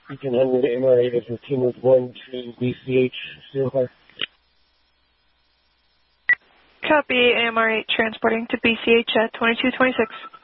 You can hand me the MRA as routine with 1 to BCH 05. Copy, AMR8 transporting to BCH at 2226.